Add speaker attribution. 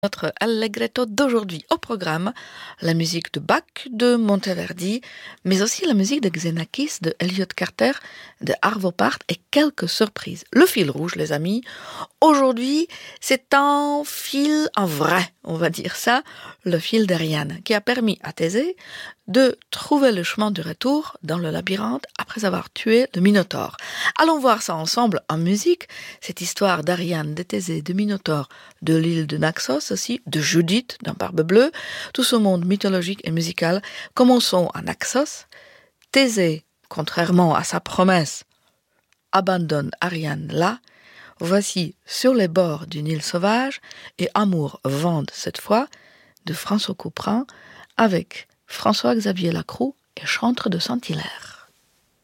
Speaker 1: Notre Allegretto d'aujourd'hui au programme, la musique de Bach, de Monteverdi, mais aussi la musique de Xenakis, de Elliott Carter, de Arvo Pärt et quelques surprises. Le fil rouge, les amis, aujourd'hui, c'est un fil en vrai, on va dire ça, le fil d'Ariane, qui a permis à Thésée de trouver le chemin du retour dans le labyrinthe après avoir tué le Minotaure. Allons voir ça ensemble en musique, cette histoire d'Ariane, de Thésée, de Minotaure, de l'île de Naxos aussi, de Judith dans Barbe Bleue, tout ce monde mythologique et musical. Commençons à Naxos. Thésée, contrairement à sa promesse, abandonne Ariane là. Voici Sur les bords d'une île sauvage et Amour vente cette fois de François Couperin avec François-Xavier Lacroix et Chantre de Saint-Hilaire.